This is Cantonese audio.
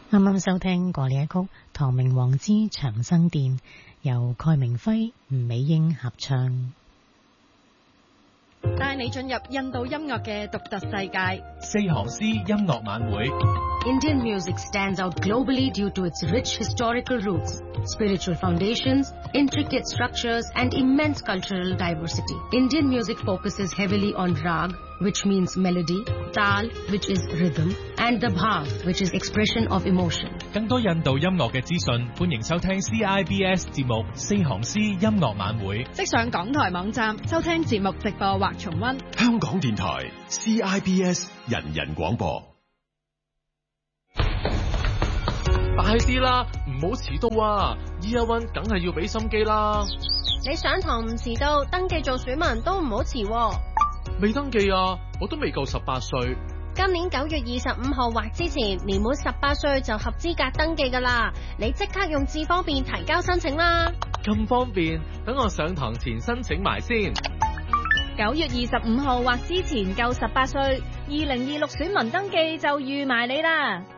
啱啱收聽過呢一曲《唐明皇之長生殿》，由蓋明輝、吳美英合唱。 帶你進入印度音樂嘅獨特世界。 四行詩音樂晚會。 Indian music stands out globally due to its rich historical roots, spiritual foundations, intricate structures, and immense cultural diversity. Indian music focuses heavily on rag, which means melody, tal, which is rhythm, and the bhav, which is expression of emotion. 更多印度音樂嘅資訊，歡迎收聽 CIBS 節目《四行詩音樂晚會》。 即上港台網站收聽節目直播或重溫。 香港電台 CIBS 人人廣播。 快啲啦，唔好遲到啊 ！Year One 梗係要俾心機啦。 你上堂唔遲到，登記做選民都唔好遲喎。 未登記啊，我都未夠18歲。 今年9月25號或之前，年滿18歲就合資格登記㗎啦。你即刻用智方便提交申請啦。 咁方便，等我上堂前申請埋先。 9月25號或之前夠18歲，2026選民登記就預埋你啦。